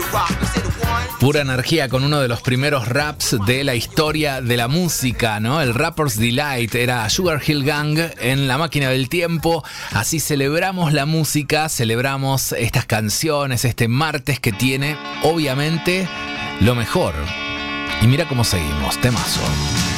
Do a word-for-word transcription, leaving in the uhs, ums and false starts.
Pura energía con uno de los primeros raps de la historia de la música, ¿no? El Rapper's Delight era Sugar Hill Gang en La Máquina del Tiempo. Así celebramos la música, celebramos estas canciones, este martes que tiene, obviamente, lo mejor. Y mira cómo seguimos, temazo.